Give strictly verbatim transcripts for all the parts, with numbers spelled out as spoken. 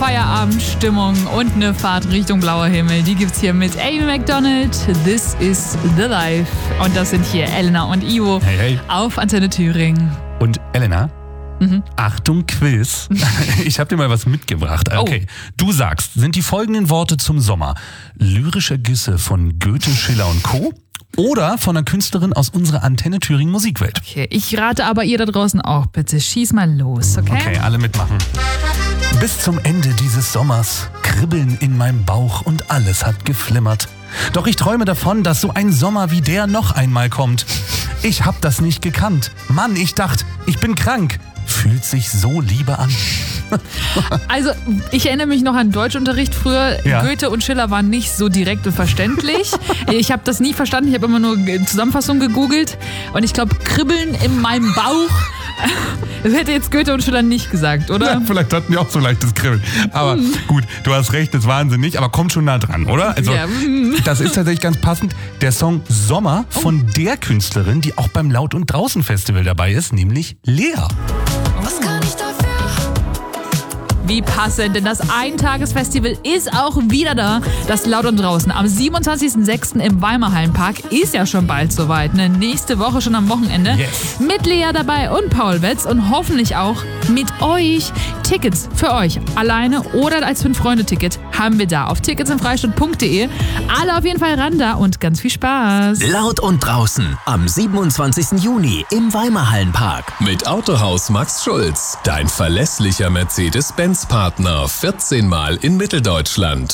Feierabendstimmung und eine Fahrt Richtung blauer Himmel. Die gibt's hier mit Amy Macdonald. This is the life. Und das sind hier Elena und Ivo hey, hey. auf Antenne Thüringen. Und Elena? Mhm. Achtung, Quiz. Ich habe dir mal was mitgebracht. Okay, oh. Du sagst, sind die folgenden Worte zum Sommer lyrische Güsse von Goethe, Schiller und Co. oder von einer Künstlerin aus unserer Antenne Thüringen Musikwelt? Okay, ich rate aber ihr da draußen auch bitte. Schieß mal los, okay? Okay, alle mitmachen. Bis zum Ende dieses Sommers kribbeln in meinem Bauch und alles hat geflimmert. Doch ich träume davon, dass so ein Sommer wie der noch einmal kommt. Ich hab das nicht gekannt. Mann, ich dachte, ich bin krank. Fühlt sich so Liebe an. Also, ich erinnere mich noch an Deutschunterricht früher. Ja. Goethe und Schiller waren nicht so direkt und verständlich. Ich habe das nie verstanden. Ich habe immer nur Zusammenfassung gegoogelt. Und ich glaube, Kribbeln in meinem Bauch, das hätte jetzt Goethe und Schiller nicht gesagt, oder? Ja, vielleicht hatten die auch so leichtes Kribbeln. Aber hm. gut, du hast recht, das ist wahnsinnig, aber kommt schon nah dran, oder? Also, ja. Das ist tatsächlich ganz passend. Der Song Sommer von oh. der Künstlerin, die auch beim Laut- und Draußen-Festival dabei ist, nämlich Lea. Was kann ich dafür? Wie passend, denn das Eintagesfestival ist auch wieder da. Das Laut und Draußen am siebenundzwanzigsten sechsten im Weimarhallenpark ist ja schon bald soweit. Ne? Nächste Woche schon am Wochenende. Yes. Mit Lea dabei und Paul Wetz und hoffentlich auch mit euch. Tickets für euch, alleine oder als Fünf-Freunde-Ticket, haben wir da auf tickets im freistadt punkt de. Alle auf jeden Fall ran da und ganz viel Spaß. Laut und Draußen am siebenundzwanzigsten Juni im Weimarhallenpark. Mit Autohaus Max Schulz, dein verlässlicher Mercedes-Benz-Partner, vierzehn Mal in Mitteldeutschland.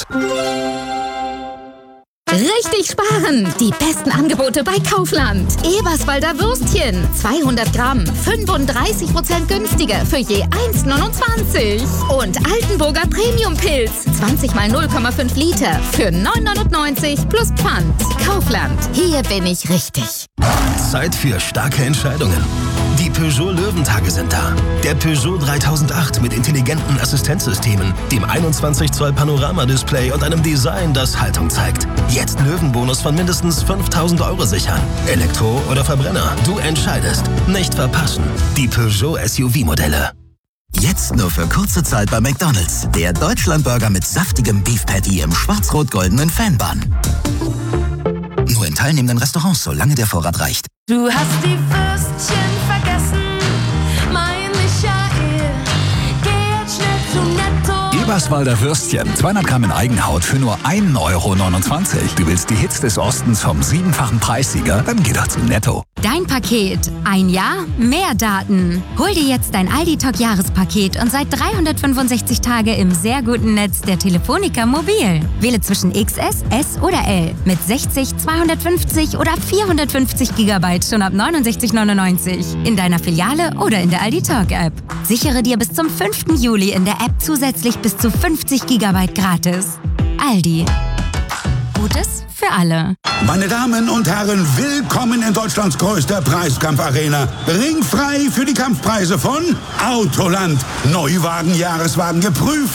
Richtig sparen! Die besten Angebote bei Kaufland. Eberswalder Würstchen, zweihundert Gramm, fünfunddreißig Prozent günstiger für je eins neunundzwanzig. Und Altenburger Premium-Pilz, zwanzig mal null Komma fünf Liter für neun neunundneunzig plus Pfand. Kaufland, hier bin ich richtig. Zeit für starke Entscheidungen. Die Peugeot Löwentage sind da. Der Peugeot dreitausendacht mit intelligenten Assistenzsystemen, dem einundzwanzig Zoll Panoramadisplay und einem Design, das Haltung zeigt. Jetzt Löwenbonus von mindestens fünftausend Euro sichern. Elektro oder Verbrenner, du entscheidest. Nicht verpassen. Die Peugeot S U V-Modelle. Jetzt nur für kurze Zeit bei McDonald's. Der Deutschlandburger mit saftigem Beef Patty im schwarz-rot-goldenen Fanbun. Nur in teilnehmenden Restaurants, solange der Vorrat reicht. Du hast die Würstchen vergessen, mein Michael. Geh jetzt schnell zu Netto. Eberswalder Würstchen, zweihundert Gramm in Eigenhaut für nur ein Euro neunundzwanzig. Du willst die Hits des Ostens vom siebenfachen Preissieger? Dann geh doch zu Netto. Dein Paket. Ein Jahr, mehr Daten. Hol dir jetzt dein Aldi-Talk-Jahrespaket und seit dreihundertfünfundsechzig Tage im sehr guten Netz der Telefonica Mobil. Wähle zwischen X S, S oder L mit sechzig, zweihundertfünfzig oder vierhundertfünfzig Gigabyte schon ab neunundsechzig neunundneunzig. In deiner Filiale oder in der Aldi-Talk-App. Sichere dir bis zum fünften Juli in der App zusätzlich bis zu fünfzig Gigabyte gratis. Aldi. Gutes für alle. Meine Damen und Herren, willkommen in Deutschlands größter Preiskampfarena. Ringfrei für die Kampfpreise von Autoland. Neuwagen, Jahreswagen geprüft.